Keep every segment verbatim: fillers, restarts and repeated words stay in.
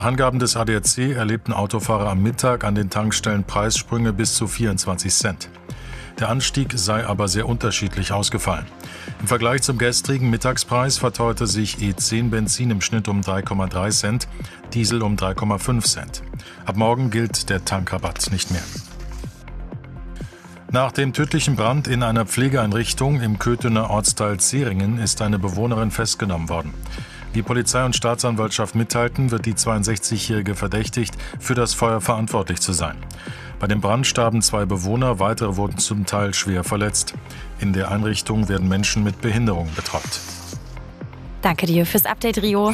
Angaben des A D A C erlebten Autofahrer am Mittag an den Tankstellen Preissprünge bis zu vierundzwanzig Cent. Der Anstieg sei aber sehr unterschiedlich ausgefallen. Im Vergleich zum gestrigen Mittagspreis verteuerte sich E zehn Benzin im Schnitt um drei Komma drei Cent, Diesel um drei Komma fünf Cent. Ab morgen gilt der Tankrabatt nicht mehr. Nach dem tödlichen Brand in einer Pflegeeinrichtung im Köthener Ortsteil Zeringen ist eine Bewohnerin festgenommen worden. Wie Polizei und Staatsanwaltschaft mitteilten, wird die zweiundsechzigjährige verdächtigt, für das Feuer verantwortlich zu sein. Bei dem Brand starben zwei Bewohner, weitere wurden zum Teil schwer verletzt. In der Einrichtung werden Menschen mit Behinderung betreut. Danke dir fürs Update, Rio.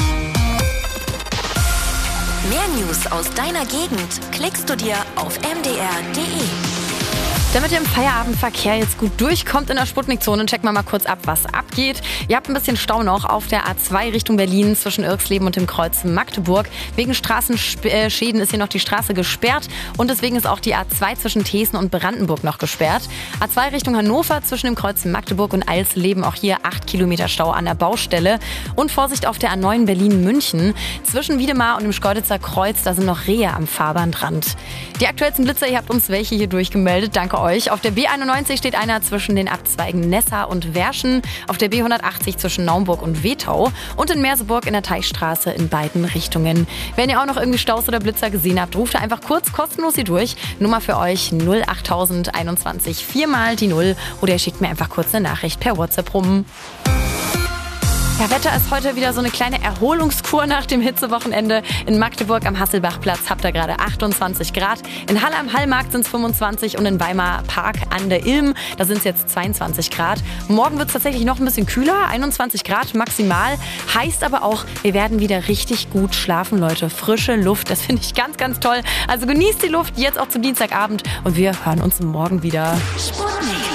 Mehr News aus deiner Gegend klickst du dir auf m d r punkt d e. Damit ihr im Feierabendverkehr jetzt gut durchkommt in der Sputnik-Zone, checken wir mal kurz ab, was abgeht. Ihr habt ein bisschen Stau noch auf der A zwei Richtung Berlin zwischen Irxleben und dem Kreuz Magdeburg. Wegen Straßenschäden ist hier noch die Straße gesperrt und deswegen ist auch die A zwei zwischen Thesen und Brandenburg noch gesperrt. A zwei Richtung Hannover zwischen dem Kreuz Magdeburg und Eilsleben, auch hier acht Kilometer Stau an der Baustelle. Und Vorsicht auf der A neun Berlin-München. Zwischen Wiedemar und dem Schkeuditzer Kreuz, da sind noch Rehe am Fahrbahnrand. Die aktuellsten Blitzer, ihr habt uns welche hier durchgemeldet. Danke euch. Auf der B einundneunzig steht einer zwischen den Abzweigen Nessa und Werschen, auf der B hundertachtzig zwischen Naumburg und Wetau und in Merseburg in der Teichstraße in beiden Richtungen. Wenn ihr auch noch irgendwie Staus oder Blitzer gesehen habt, ruft einfach kurz kostenlos hier durch. Nummer für euch null acht einundzwanzig, viermal die null oder ihr schickt mir einfach kurz eine Nachricht per WhatsApp rum. Ja, Wetter ist heute wieder so eine kleine Erholungskur nach dem Hitzewochenende. In Magdeburg am Hasselbachplatz habt ihr gerade achtundzwanzig Grad. In Halle am Hallmarkt sind es fünfundzwanzig und in Weimar Park an der Ilm, da sind es jetzt zweiundzwanzig Grad. Morgen wird es tatsächlich noch ein bisschen kühler, einundzwanzig Grad maximal. Heißt aber auch, wir werden wieder richtig gut schlafen, Leute. Frische Luft, das finde ich ganz, ganz toll. Also genießt die Luft jetzt auch zum Dienstagabend und wir hören uns morgen wieder. Sputnik.